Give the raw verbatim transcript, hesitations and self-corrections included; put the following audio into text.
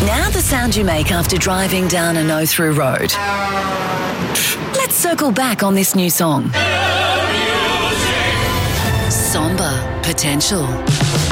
Now the sound you make after driving down a no-through road. Let's circle back on this new song. Somber Potential.